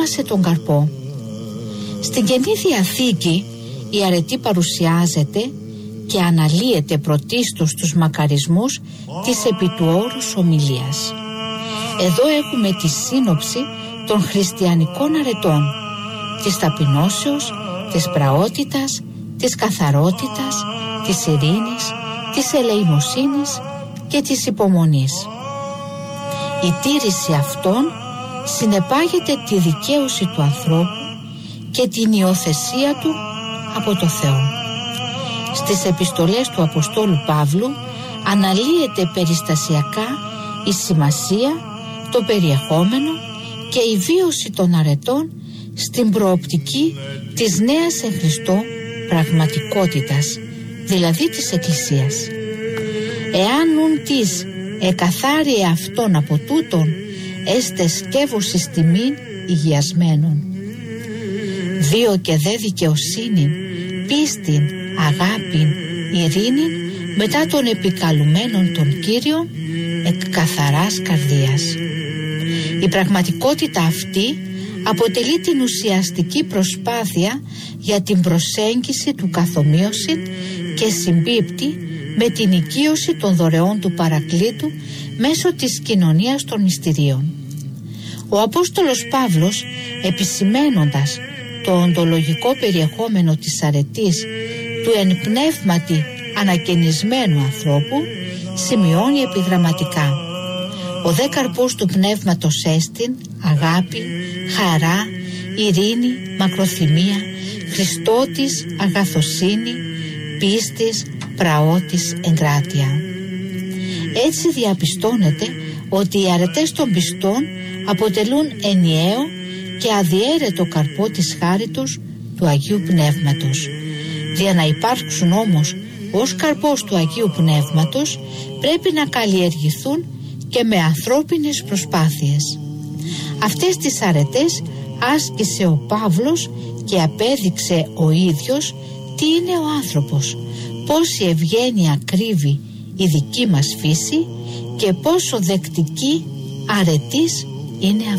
δοκίμασε τον καρπό. Στην Καινή Διαθήκη η αρετή παρουσιάζεται και αναλύεται πρωτίστως τους μακαρισμούς της επί του όρους ομιλίας. Εδώ έχουμε τη σύνοψη των χριστιανικών αρετών, της ταπεινώσεως, της πραότητας, της καθαρότητας, της ειρήνης, της ελεημοσύνης και της υπομονής. Η τήρηση αυτών συνεπάγεται τη δικαίωση του ανθρώπου και την υιοθεσία του από το Θεό. Στις επιστολές του Αποστόλου Παύλου αναλύεται περιστασιακά η σημασία, το περιεχόμενο και η βίωση των αρετών στην προοπτική της νέας εν Χριστώ πραγματικότητας, δηλαδή της Εκκλησίας. Εάν ουν της εκαθάριε αυτόν από τούτον, έστε σκεύωσης τιμήν υγιασμένων. Βίο και δε δικαιοσύνην, πίστην, αγάπην, ειρήνην, μετά των επικαλουμένων των Κύριων, εκ καθαράς καρδίας. Η πραγματικότητα αυτή αποτελεί την ουσιαστική προσπάθεια για την προσέγγιση του καθομοίωση και συμπίπτει με την οικείωση των δωρεών του Παρακλήτου μέσω της κοινωνίας των μυστηρίων. Ο Απόστολος Παύλος, επισημαίνοντας το οντολογικό περιεχόμενο της αρετής του εν πνεύματι ανακαινισμένου ανθρώπου, σημειώνει επιγραμματικά: ο δε καρπός του πνεύματος έστιν αγάπη, χαρά, ειρήνη, μακροθυμία, Χριστότης, αγαθοσύνη, πίστης, πραότης, εγκράτεια. Έτσι διαπιστώνεται ότι οι αρετές των πιστών αποτελούν ενιαίο και αδιέρετο καρπό της χάριτος του Αγίου Πνεύματος. Για να υπάρξουν όμως ως καρπός του Αγίου Πνεύματος πρέπει να καλλιεργηθούν και με ανθρώπινες προσπάθειες. Αυτές τις αρετές άσκησε ο Παύλος και απέδειξε ο ίδιος τι είναι ο άνθρωπος, πόση ευγένεια κρύβει η δική μας φύση και πόσο δεκτική αρετής είναι αυτή.